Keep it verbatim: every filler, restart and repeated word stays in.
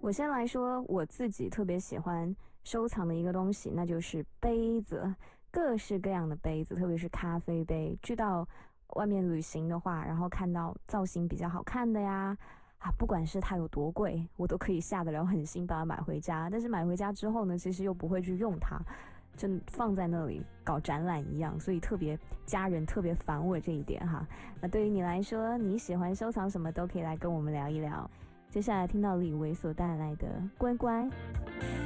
我先来说我自己特别喜欢收藏的一个东西，那就是杯子，各式各样的杯子，特别是咖啡杯。去到外面旅行的话，然后看到造型比较好看的呀，啊，不管是它有多贵，我都可以下得了狠心把它买回家。但是买回家之后呢，其实又不会去用它，就放在那里搞展览一样，所以特别家人特别烦我这一点哈。那对于你来说，你喜欢收藏什么都可以来跟我们聊一聊。接下来听到李维所带来的《乖乖》。